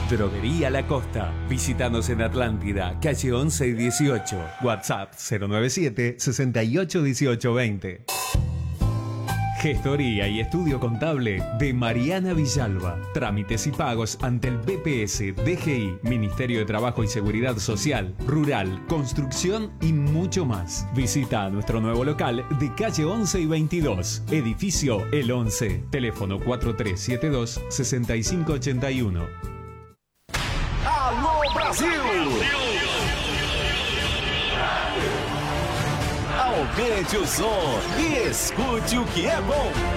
Droguería La Costa. Visítanos en Atlántida, calle 11 y 18. WhatsApp 097 68 18 20. Gestoría y estudio contable de Mariana Villalba. Trámites y pagos ante el BPS, DGI, Ministerio de Trabajo y Seguridad Social, Rural, Construcción y mucho más. Visita nuestro nuevo local de calle 11 y 22, edificio El 11, teléfono 4372-6581. Alô Brasil! Aumente o som e escute o que é bom.